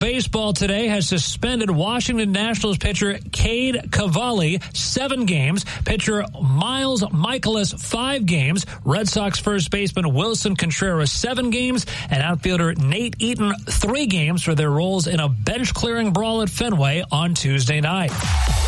Baseball today has suspended Washington Nationals pitcher Cade Cavalli 7 games, pitcher Miles Michaelis 5 games, Red Sox first baseman Wilson Contreras 7 games, and outfielder Nate Eaton 3 games for their roles in a bench-clearing brawl at Fenway on Tuesday night.